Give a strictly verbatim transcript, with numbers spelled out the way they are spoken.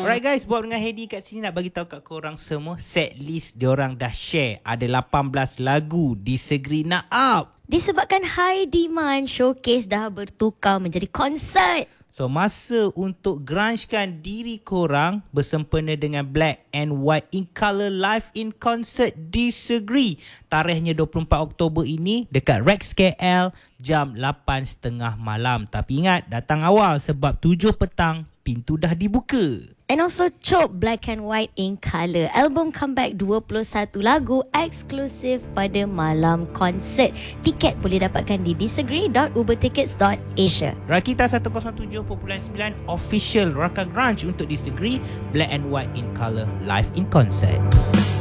Alright guys, Bob dengan Hedi kat sini nak bagi tahu kat korang semua set list diorang dah share. Ada lapan belas lagu Disagree nak up. Disebabkan high demand, showcase dah bertukar menjadi konsert. So masa untuk grunge-kan diri korang bersempena dengan Black and White in Colour live in concert Disagree. Tarikhnya dua puluh empat Oktober ini dekat Rex K L jam lapan tiga puluh malam. Tapi ingat, datang awal sebab tujuh petang pintu dah dibuka. And also Chop Black and White in Colour, album comeback dua puluh satu lagu eksklusif pada malam konsert. Tiket boleh dapatkan di disagree dot ubertickets dot asia. Rakita seratus tujuh perpuluhan sembilan official Raka Grunge untuk Disagree Black and White in Colour live in concert.